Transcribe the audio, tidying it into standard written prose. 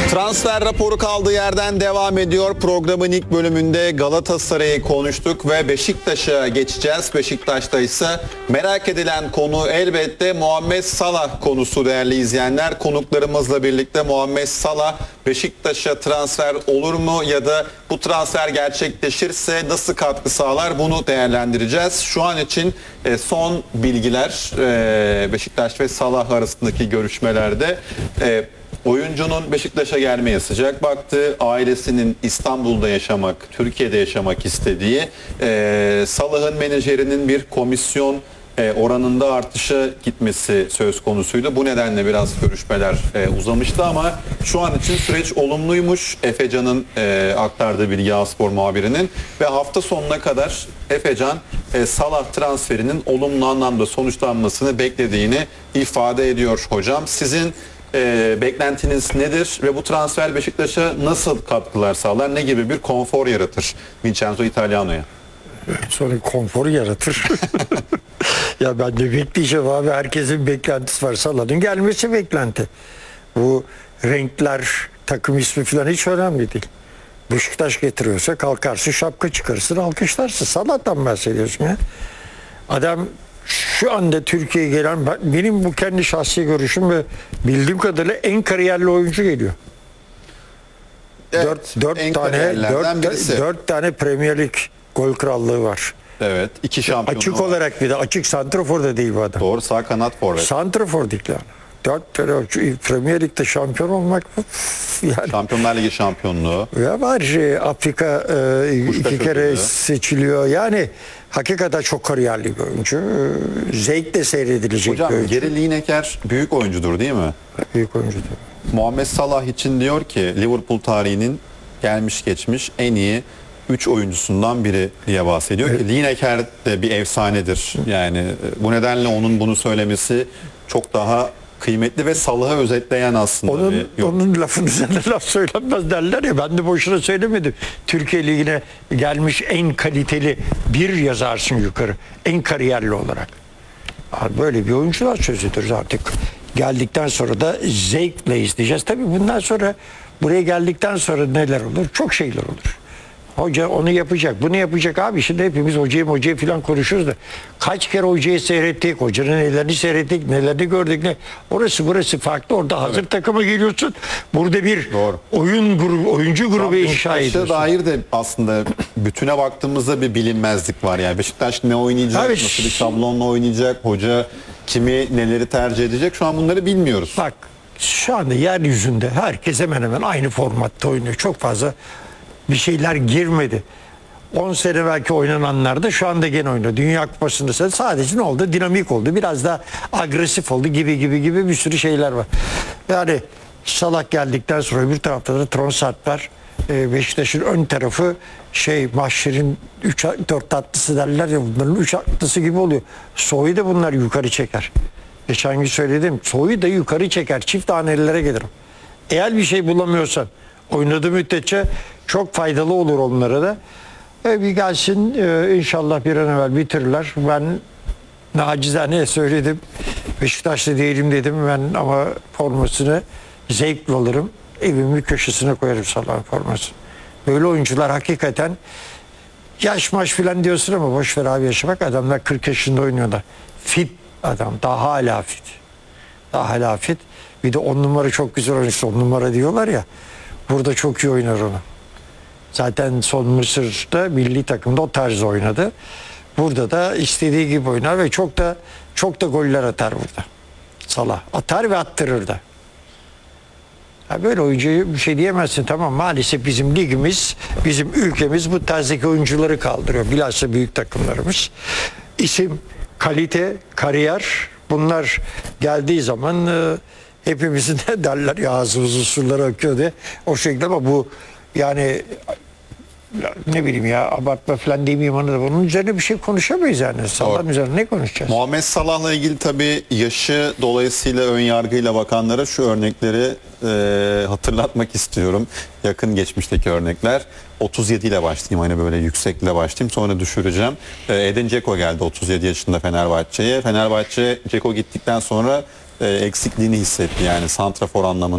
Transfer raporu kaldığı yerden devam ediyor. Programın ilk bölümünde Galatasaray'ı konuştuk ve Beşiktaş'a geçeceğiz. Beşiktaş'ta ise merak edilen konu elbette Muhammed Salah konusu değerli izleyenler. Konuklarımızla birlikte Muhammed Salah Beşiktaş'a transfer olur mu ya da bu transfer gerçekleşirse nasıl katkı sağlar bunu değerlendireceğiz. Şu an için son bilgiler Beşiktaş ve Salah arasındaki görüşmelerde. Oyuncunun Beşiktaş'a gelmeye sıcak baktığı, ailesinin İstanbul'da yaşamak, Türkiye'de yaşamak istediği, Salah'ın menajerinin bir komisyon oranında artışa gitmesi söz konusuydu. Bu nedenle biraz görüşmeler uzamıştı ama şu an için süreç olumluymuş. Efecan'ın aktardığı bilgi A-Spor muhabirinin ve hafta sonuna kadar Efecan Salah transferinin olumlu anlamda sonuçlanmasını beklediğini ifade ediyor hocam. Sizin beklentiniz nedir ve bu transfer Beşiktaş'a nasıl katkılar sağlar, ne gibi bir konfor yaratır Vincenzo Italiano'ya? Sonra konfor yaratır. Ya ben de bekleyeceğim abi, herkesin beklentisi var. Salah'ın gelmesi beklenti. Bu renkler, takım ismi falan hiç önemli değil. Beşiktaş getiriyorsa kalkarsın, şapka çıkarırsın, alkışlarsın. Salah'tan bahsediyorsun ya. Adam şu anda Türkiye'ye gelen, benim bu kendi şahsi görüşüm ve bildiğim kadarıyla en kariyerli oyuncu geliyor. Evet, Dört tane Premier Lig gol krallığı var. Evet, 2 şampiyonluğu Açık olarak bir de açık santrafor da değil bu adam. Doğru, sağ kanat forvet. Santrafor değil yani. 4 tane Premier Lig'de şampiyon olmak yani. Şampiyonlar Ligi şampiyonluğu. Ya var Afrika 2 kere seçiliyor. Yani hakikaten çok kariyerli bir oyuncu. Zevkle seyredilecek hocam, bir oyuncu. Geri Lineker büyük oyuncudur değil mi? Büyük oyuncudur. Muhammed Salah için diyor ki Liverpool tarihinin gelmiş geçmiş en iyi 3 oyuncusundan biri diye bahsediyor ki Lineker de bir efsanedir. Yani bu nedenle onun bunu söylemesi çok daha kıymetli ve Salah'ı özetleyen aslında onun lafın üzerine laf söylenmez derler ya, ben de boşuna söylemedim. Türkiye Ligi'ne gelmiş en kaliteli bir yazarsın yukarı. En kariyerli olarak. Abi böyle bir oyuncular söz ediyoruz artık. Geldikten sonra da zevkle izleyeceğiz. Tabii bundan sonra, buraya geldikten sonra neler olur? Çok şeyler olur. Hoca onu yapacak, bunu yapacak abi. Şimdi hepimiz hocayı falan konuşuruz da kaç kere hocayı seyrettik, hocanın nelerini seyrettik, nelerini gördük. Orası burası farklı. Orada hazır takıma geliyorsun. Burada bir oyuncu grubu inşa ediyorsun. Dair de aslında bütüne baktığımızda bir bilinmezlik var. Yani Beşiktaş ne oynayacak, abi, nasıl bir şablonla oynayacak, hoca kimi neleri tercih edecek şu an bunları bilmiyoruz. Bak şu anda yeryüzünde herkes hemen hemen aynı formatta oynuyor. Çok fazla bir şeyler girmedi. 10 sene belki oynananlar da şu anda gene oynuyor. Dünya Kupası'nda sadece ne oldu? Dinamik oldu. Biraz daha agresif oldu gibi bir sürü şeyler var. Yani Salah geldikten sonra öbür tarafta da Trossard var. Beşiktaş'ın ön tarafı Mahşer'in 4 atlısı derler ya, bunların 3 atlısı gibi oluyor. Soy'u da bunlar yukarı çeker. Geçen gün söyledim. Soy'u da yukarı çeker. Çift hanelilere gelirim. Eğer bir şey bulamıyorsan oynadığı müddetçe çok faydalı olur onlara da. Bir gelsin inşallah bir an evvel bitirirler. Ben nacizane söyledim. Beşiktaşlı değilim dedim ben ama formasını zevkle alırım. Evimin bir köşesine koyarım Salah'ın formasını. Böyle oyuncular hakikaten yaş maş filan diyorsun ama boş ver abi, yaşamak. Adamlar 40 yaşında oynuyorlar. Fit adam. Daha hala fit. Daha hala fit. Bir de 10 numara çok güzel oynuyor. 10 numara diyorlar ya. Burada çok iyi oynar onu. Zaten son Mısır'da milli takımda o tarz oynadı. Burada da istediği gibi oynar ve çok da goller atar burada. Salah atar ve attırır da. Ya böyle oyuncuya bir şey diyemezsin, tamam, maalesef bizim ligimiz, bizim ülkemiz bu tarzdaki oyuncuları kaldırıyor. Bilhassa büyük takımlarımız. İsim, kalite, kariyer, bunlar geldiği zaman hepimizin de derler ya ağzımızın suları akıyor diye o şekilde, ama bu yani ne bileyim ya, abartma falan demeyeyim onu da, bunun üzerine bir şey konuşamayız yani. Salah'ın üzerine ne konuşacağız? Muhammed Salah'la ilgili tabii yaşı dolayısıyla ön yargıyla bakanlara şu örnekleri hatırlatmak istiyorum. Yakın geçmişteki örnekler. 37 ile başlayayım, hani böyle yüksekle başlayayım, sonra düşüreceğim. Edin Dzeko geldi 37 yaşında Fenerbahçe'ye. Dzeko gittikten sonra eksikliğini hissetti yani santrafor anlamında.